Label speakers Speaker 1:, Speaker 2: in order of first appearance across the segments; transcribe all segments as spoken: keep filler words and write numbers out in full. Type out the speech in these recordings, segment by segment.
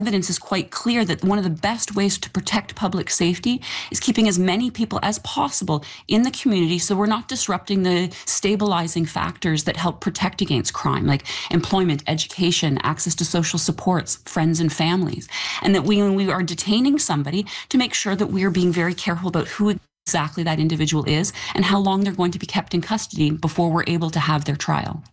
Speaker 1: evidence is quite clear that one of the best ways to protect public safety is keeping as many people as possible in the community so we're not disrupting the stabilizing factors that help protect against crime, like employment, education, access to social supports, friends and families. And that we, when we are detaining somebody, to make sure that we are being very careful about who exactly that individual is and how long they're going to be kept in custody before we're able to have their trial.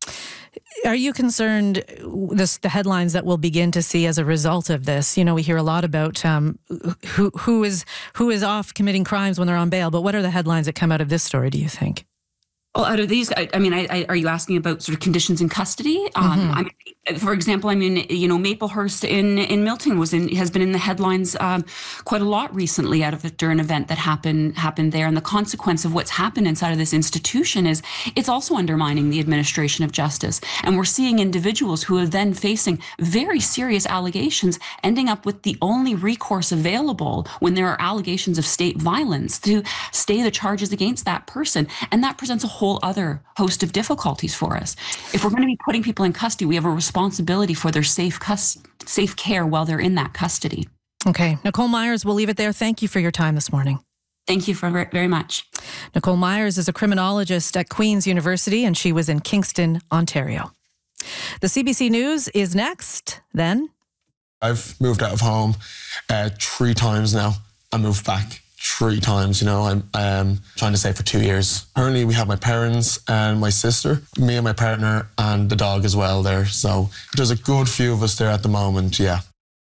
Speaker 2: Are you concerned this, the headlines that we'll begin to see as a result of this? You know, we hear a lot about um, who who is who is off committing crimes when they're on bail, but what are the headlines that come out of this story, do you think?
Speaker 1: Well, out of these, I, I mean, I, I, are you asking about sort of conditions in custody? Um,
Speaker 2: Mm-hmm.
Speaker 1: I mean, for example, I mean, you know, Maplehurst in, in Milton was in has been in the headlines um, quite a lot recently out of it during an event that happened happened there. And the consequence of what's happened inside of this institution is it's also undermining the administration of justice. And we're seeing individuals who are then facing very serious allegations, ending up with the only recourse available when there are allegations of state violence to stay the charges against that person. And that presents a whole other host of difficulties for us. If we're going to be putting people in custody, we have a responsibility for their safe cus- safe care while they're in that custody.
Speaker 2: Okay. Nicole Myers, we'll leave it there. Thank you for your time this morning.
Speaker 1: Thank you for very much.
Speaker 2: Nicole Myers is a criminologist at Queen's University, and she was in Kingston, Ontario. The C B C News is next. Then
Speaker 3: I've moved out of home uh, three times now. I moved back three times, you know. I'm um, trying to save for two years. Currently, we have my parents and my sister, me and my partner, and the dog as well there. So there's a good few of us there at the moment, yeah.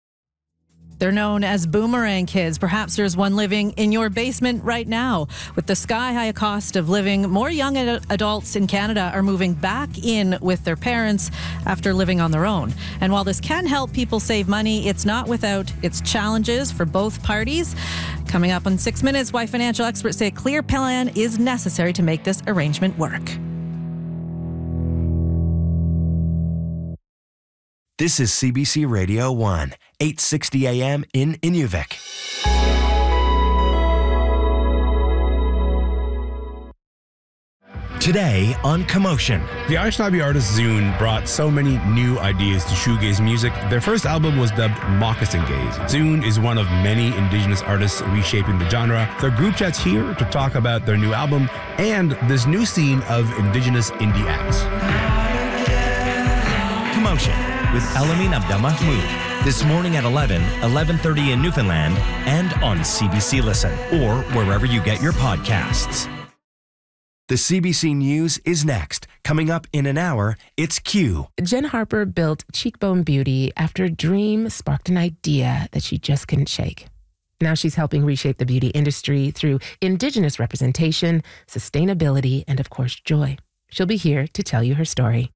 Speaker 2: they're known as Boomerang Kids. Perhaps there's one living in your basement right now. With the sky-high cost of living, more young ad- adults in Canada are moving back in with their parents after living on their own. And while this can help people save money, it's not without its challenges for both parties. Coming up in six minutes, why financial experts say a clear plan is necessary to make this arrangement work.
Speaker 4: This is C B C Radio one, eight sixty A M in Inuvik. Today on Commotion.
Speaker 5: The Anishinaabe artist Zune brought so many new ideas to shoegaze music. Their first album was dubbed Moccasin Gaze. Zune is one of many Indigenous artists reshaping the genre. Their group chat's here to talk about their new album and this new scene of Indigenous indie acts.
Speaker 4: Commotion with Elamin Abdelmahmoud. This morning at eleven, eleven thirty in Newfoundland, and on C B C Listen, or wherever you get your podcasts. The C B C News is next. Coming up in an hour, it's Q.
Speaker 6: Jen Harper built Cheekbone Beauty after a dream sparked an idea that she just couldn't shake. Now she's helping reshape the beauty industry through Indigenous representation, sustainability, and of course, joy. She'll be here to tell you her story.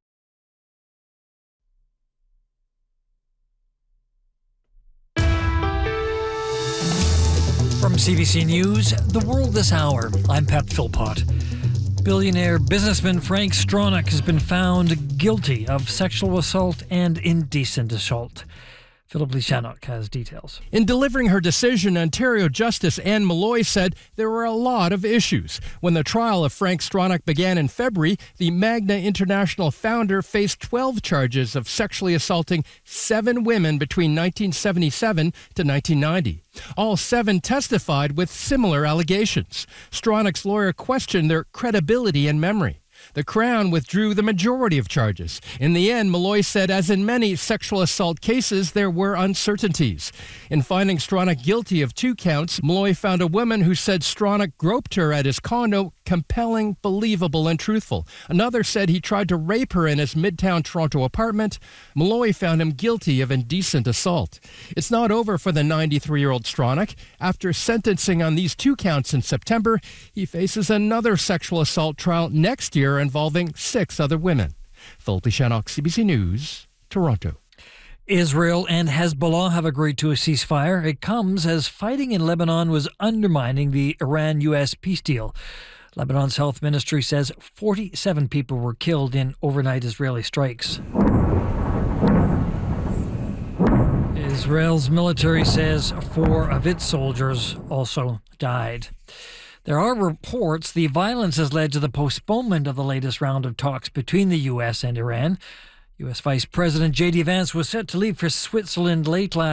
Speaker 7: From C B C News, The World This Hour, I'm Pat Philpott. Billionaire businessman Frank Stronach has been found guilty of sexual assault and indecent assault. Philip Lishanok has details.
Speaker 8: In delivering her decision, Ontario Justice Anne Malloy said there were a lot of issues. When the trial of Frank Stronach began in February, the Magna International founder faced twelve charges of sexually assaulting seven women between nineteen seventy-seven to nineteen ninety. All seven testified with similar allegations. Stronach's lawyer questioned their credibility and memory. The Crown withdrew the majority of charges. In the end, Malloy said, as in many sexual assault cases, there were uncertainties. In finding Stronach guilty of two counts, Malloy found a woman who said Stronach groped her at his condo compelling, believable, and truthful. Another said he tried to rape her in his Midtown Toronto apartment. Malloy found him guilty of indecent assault. It's not over for the ninety-three-year-old Stronach. After sentencing on these two counts in September, he faces another sexual assault trial next year involving six other women. Philip Lishanok, C B C News, Toronto.
Speaker 7: Israel and Hezbollah have agreed to a ceasefire. It comes as fighting in Lebanon was undermining the Iran-U S peace deal. Lebanon's health ministry says forty-seven people were killed in overnight Israeli strikes. Israel's military says four of its soldiers also died. There are reports the violence has led to the postponement of the latest round of talks between the U S and Iran. U S Vice President J D Vance was set to leave for Switzerland late last